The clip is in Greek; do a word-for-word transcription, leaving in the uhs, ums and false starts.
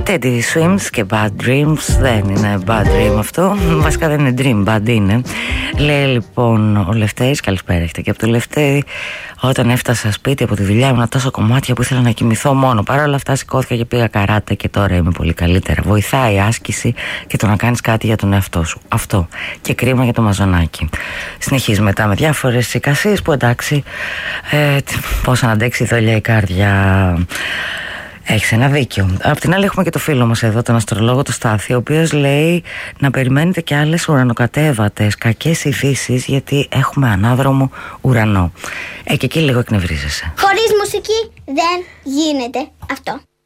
Teddy Swims και Bad Dreams. Δεν είναι Bad Dream αυτό. Βασικά δεν είναι Dream, Bad είναι. Λέει λοιπόν ο Λευτέρης, καλησπέρα έχετε και από το Λευτέρη. Όταν έφτασα σπίτι από τη δουλειά ήμουν τόσο κομμάτια που ήθελα να κοιμηθώ μόνο. Παρ' όλα αυτά σηκώθηκα και πήγα καράτε και τώρα είμαι πολύ καλύτερα. Βοηθάει η άσκηση και το να κάνεις κάτι για τον εαυτό σου. Αυτό. Και κρίμα για το μαζονάκι. Συνεχίζει μετά με διάφορες εικασίες που εντάξει, ε, πώς να αντέξει η δόλια η κάρδια. Έχεις ένα δίκιο. Απ' την άλλη έχουμε και το φίλο μας εδώ, τον αστρολόγο του Στάθη, ο οποίος λέει να περιμένετε και άλλες ουρανοκατέβατες κακές ειδήσεις, γιατί έχουμε ανάδρομο ουρανό. Ε, και εκεί λίγο εκνευρίζεσαι. Χωρίς μουσική δεν γίνεται αυτό.